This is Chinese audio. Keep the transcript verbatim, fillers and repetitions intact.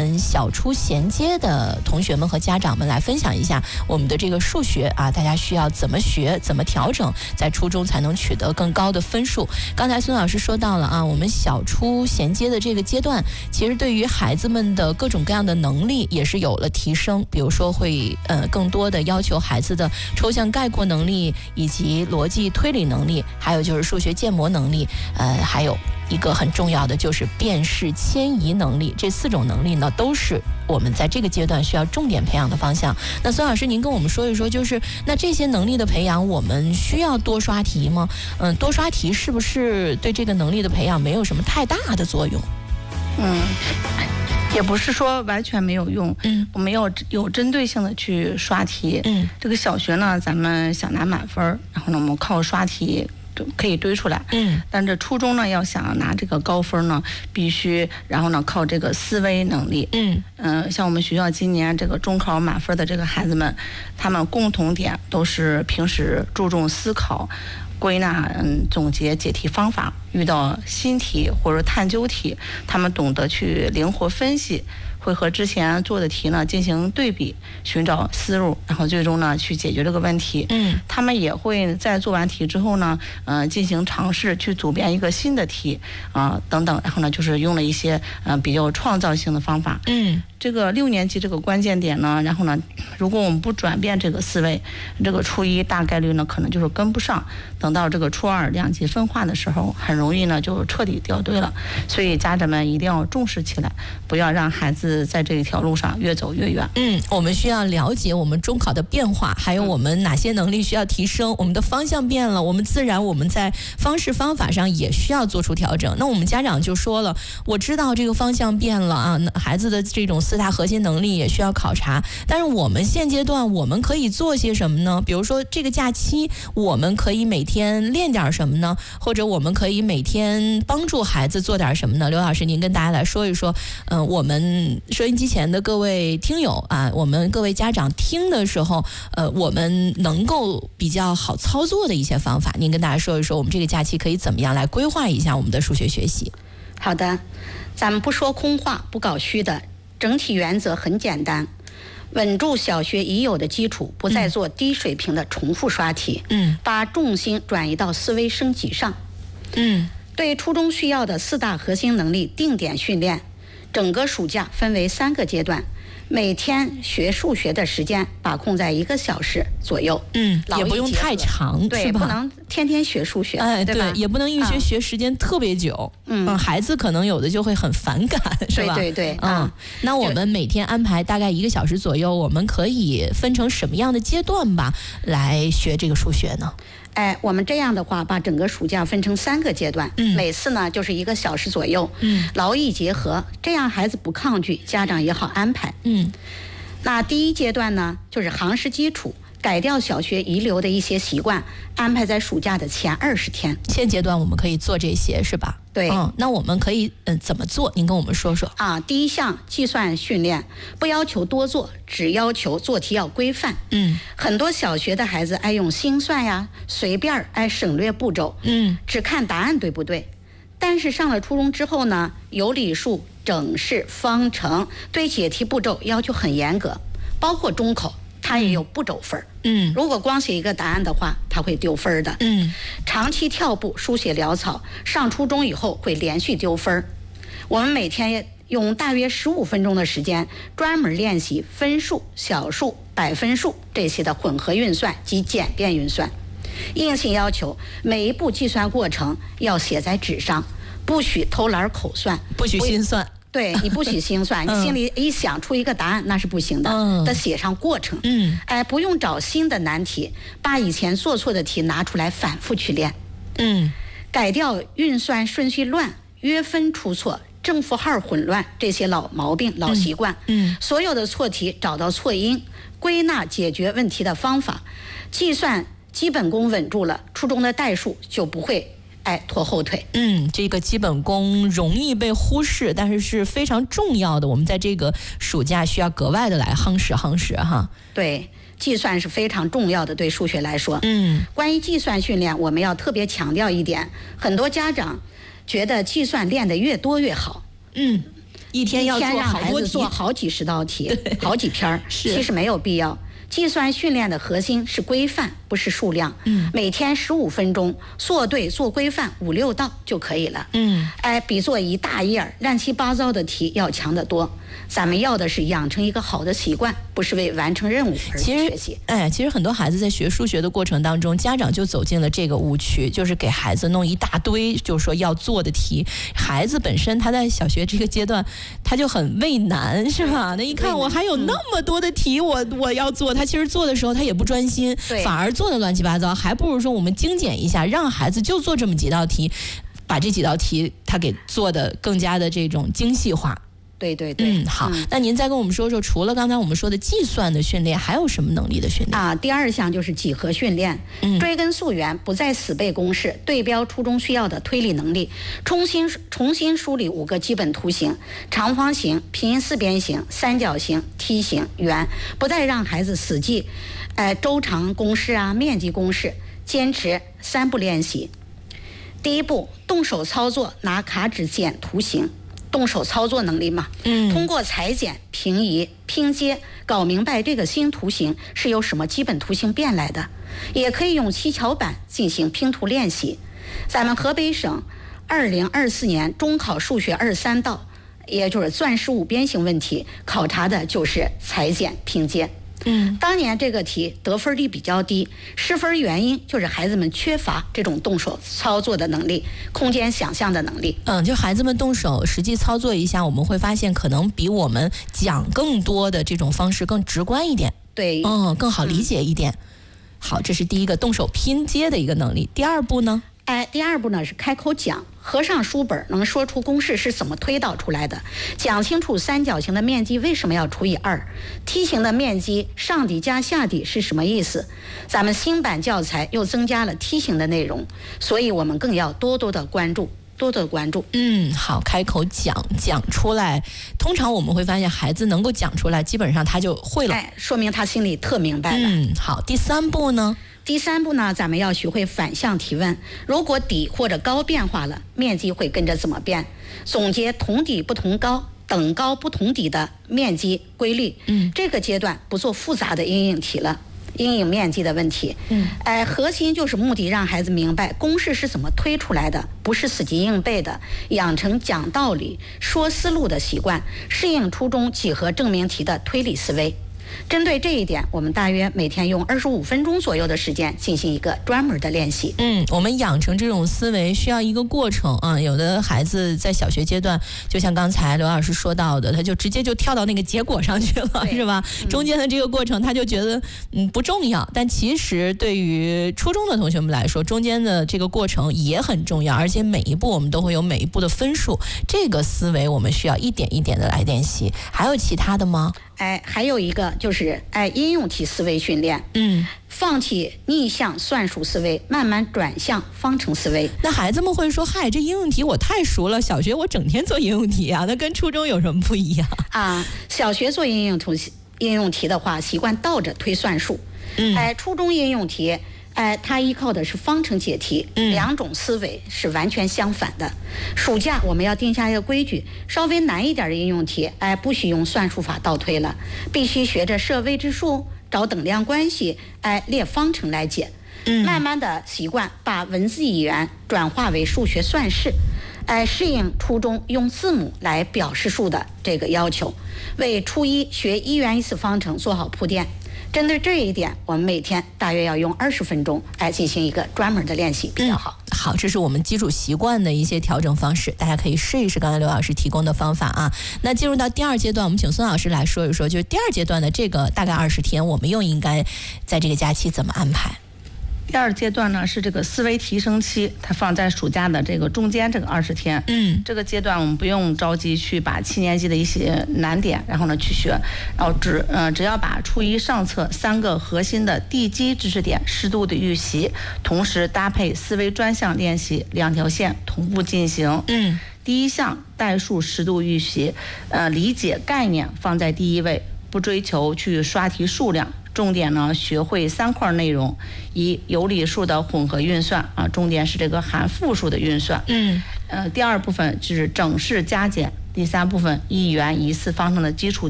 们小初衔接的同学们和家长们来分享一下我们的这个数学啊，大家需要怎么学，怎么调整，在初中才能取得更高的分数。刚才孙老师说到了啊，我们小初衔接的这个阶段，其实对于孩子们的各种各样的能力也是有了提升，比如说会呃更多的要求孩子的抽象概括能力，以及逻辑推理能力，还有就是数学建模能力，呃，还有一个很重要的就是辨识迁移能力。这四种能力呢，都是我们在这个阶段需要重点培养的方向。那孙老师，您跟我们说一说，就是那这些能力的培养，我们需要多刷题吗？嗯，多刷题是不是对这个能力的培养没有什么太大的作用？ 嗯，也不是说完全没有用，嗯，我们要有针对性的去刷题，嗯，这个小学呢，咱们想拿满分，然后呢，我们靠刷题可以堆出来，嗯，但这初中呢，要想拿这个高分呢，必须然后呢靠这个思维能力，嗯嗯、呃，像我们学校今年这个中考满分的这个孩子们，他们共同点都是平时注重思考、归纳、嗯总结、解题方法，遇到新题或者探究题，他们懂得去灵活分析，会和之前做的题呢进行对比，寻找思路，然后最终呢去解决这个问题。嗯，他们也会在做完题之后呢，呃，进行尝试去组编一个新的题啊、呃、等等，然后呢就是用了一些呃比较创造性的方法。嗯。这个六年级这个关键点呢，然后呢，如果我们不转变这个思维，这个初一大概率呢可能就是跟不上，等到这个初二两级分化的时候，很容易呢就彻底掉队了。所以家长们一定要重视起来，不要让孩子在这一条路上越走越远。 嗯，我们需要了解我们中考的变化，还有我们哪些能力需要提升，我们的方向变了，我们自然我们在方式方法上也需要做出调整。那我们家长就说了，我知道这个方向变了啊，那孩子的这种四大核心能力也需要考察，但是我们现阶段我们可以做些什么呢？比如说这个假期我们可以每天练点什么呢？或者我们可以每天帮助孩子做点什么呢？刘老师，您跟大家来说一说，嗯、呃，我们收音机前的各位听友啊，我们各位家长听的时候，呃，我们能够比较好操作的一些方法，您跟大家说一说，我们这个假期可以怎么样来规划一下我们的数学学习？ 好的，咱们不说空话，不搞虚的。整体原则很简单，稳住小学已有的基础，不再做低水平的重复刷题，嗯，把重心转移到思维升级上，嗯，对初中需要的四大核心能力定点训练，整个暑假分为三个阶段，每天学数学的时间把控在一个小时左右， 嗯，也不用太长， 对， 是吧？ 不能天天学数学， 哎， 对吧？ 对，也不能一学学时间特别久，嗯，嗯孩子可能有的就会很反感，是吧？ 对对对， 嗯，那我们每天安排大概一个小时左右，我们可以分成什么样的阶段吧，来学这个数学呢？ 哎，我们这样的话，把整个暑假分成三个阶段，嗯，每次呢就是一个小时左右，嗯，劳逸结合，这样孩子不抗拒，家长也好安排，嗯。那第一阶段呢，就是常识基础，改掉小学遗留的一些习惯，安排在暑假的前二十天。 现阶段我们可以做这些，是吧？ 对， 嗯，那我们可以嗯、呃、怎么做？您跟我们说说啊。第一项计算训练，不要求多做，只要求做题要规范。嗯，很多小学的孩子爱用心算呀，随便爱省略步骤，嗯，只看答案对不对。但是上了初中之后呢，有理数、整式、方程对解题步骤要求很严格，包括中考它也有步骤分。嗯，如果光写一个答案的话，它会丢分的。嗯，长期跳步、书写潦草，上初中以后会连续丢分。我们每天用大约十五分钟的时间，专门练习分数、小数、百分数这些的混合运算及简便运算。硬性要求每一步计算过程要写在纸上，不许偷懒口算， 不许心算。 对，你不许心算，你心里一想出一个答案那是不行的，嗯，得写上过程。嗯，哎，不用找新的难题，把以前做错的题拿出来反复去练。嗯，改掉运算顺序乱、约分出错、正负号混乱这些老毛病、老习惯。嗯，所有的错题找到错因，归纳解决问题的方法，计算基本功稳住了，初中的代数就不会哎拖后腿。 嗯，这个基本功容易被忽视，但是是非常重要的，我们在这个暑假需要格外的来夯实夯实哈。 对，计算是非常重要的，对数学来说。嗯，关于计算训练，我们要特别强调一点，很多家长觉得计算练得越多越好。嗯， 一天要做好多题， 做好几十道题，好几篇儿，其实没有必要。计算训练的核心是规范，不是数量。嗯，每天十五分钟，做对做规范五六道就可以了。嗯，哎，比做一大页乱七八糟的题要强得多。咱们要的是养成一个好的习惯，不是为完成任务而去学习。 哎，其实很多孩子在学数学的过程当中，家长就走进了这个误区，就是给孩子弄一大堆，就是说要做的题。孩子本身他在小学这个阶段，他就很畏难，是吧？那一看我还有那么多的题，我我要做，他其实做的时候他也不专心，反而做的乱七八糟，还不如说我们精简一下，让孩子就做这么几道题，把这几道题他给做的更加的这种精细化。 对对对， 嗯，好，嗯、那您再跟我们说说，除了刚才我们说的计算的训练，还有什么能力的训练啊？第二项就是几何训练，嗯、追根溯源，不再死背公式，对标初中需要的推理能力，重新重新梳理五个基本图形：长方形、平行四边形、三角形、梯形、圆，不再让孩子死记，呃，周长公式啊、面积公式，坚持三步练习。第一步，动手操作，拿卡纸剪图形。动手操作能力嘛，嗯，通过裁剪、平移、拼接，搞明白这个新图形是由什么基本图形变来的，也可以用七巧板进行拼图练习。咱们河北省二零二四年中考数学二三道，也就是钻石五边形问题，考察的就是裁剪、拼接。嗯，当年这个题得分率比较低，失分原因就是孩子们缺乏这种动手操作的能力，空间想象的能力。 嗯，就孩子们动手实际操作一下，我们会发现可能比我们讲更多的这种方式更直观一点。 对， 嗯，更好理解一点。嗯、好，这是第一个动手拼接的一个能力。第二步呢？ 哎，第二步呢是开口讲，合上书本能说出公式是怎么推导出来的，讲清楚三角形的面积为什么要除以二，梯形的面积上底加下底是什么意思。咱们新版教材又增加了梯形的内容，所以我们更要多多的关注。多多关注。 嗯，好，开口讲讲出来，通常我们会发现孩子能够讲出来，基本上他就会了， 哎，说明他心里特明白了。 嗯，好，第三步呢？ 第三步呢，咱们要学会反向提问。如果底或者高变化了，面积会跟着怎么变？总结同底不同高、等高不同底的面积规律。嗯，这个阶段不做复杂的因应题了。阴影面积的问题，嗯，哎，核心就是目的让孩子明白公式是怎么推出来的，不是死记硬背的，养成讲道理、说思路的习惯，适应初中几何证明题的推理思维。针对这一点，我们大约每天用二十五分钟左右的时间进行一个专门的练习。 嗯，我们养成这种思维需要一个过程啊。有的孩子在小学阶段，就像刚才刘老师说到的，他就直接就跳到那个结果上去了，是吧？嗯、中间的这个过程，他就觉得嗯不重要。但其实对于初中的同学们来说，中间的这个过程也很重要，而且每一步我们都会有每一步的分数。这个思维我们需要一点一点的来练习。还有其他的吗？ 哎，还有一个就是哎应用题思维训练，嗯，放弃逆向算术思维，慢慢转向方程思维。 那孩子们会说，嗨，这应用题我太熟了，小学我整天做应用题啊，那跟初中有什么不一样啊？小学做应用题应用题的话，习惯倒着推算术，嗯，哎，初中应用题。哎，它依靠的是方程解题，嗯、两种思维是完全相反的。暑假我们要定下一个规矩，稍微难一点的应用题，哎，不许用算术法倒推了，必须学着设未知数、找等量关系，哎，列方程来解。嗯、慢慢的习惯把文字语言转化为数学算式，哎，适应初中用字母来表示数的这个要求，为初一学一元一次方程做好铺垫。针对这一点，我们每天大约要用二十分钟来进行一个专门的练习比较好。 嗯、好，这是我们基础习惯的一些调整方式，大家可以试一试刚才刘老师提供的方法啊。那进入到第二阶段，我们请孙老师来说一说，就是第二阶段的这个大概二十天，我们又应该在这个假期怎么安排？ 第二阶段呢是这个思维提升期，它放在暑假的这个中间这个二十天。嗯，这个阶段我们不用着急去把七年级的一些难点，然后呢去学，然后只呃只要把初一上册三个核心的地基知识点适度的预习，同时搭配思维专项练习，两条线同步进行。嗯，第一项代数适度预习，呃理解概念放在第一位。 不追求去刷题数量，重点呢学会三块内容：一、有理数的混合运算啊，重点是这个含复数的运算。嗯，呃，第二部分就是整式加减。第三部分一元一次方程的基础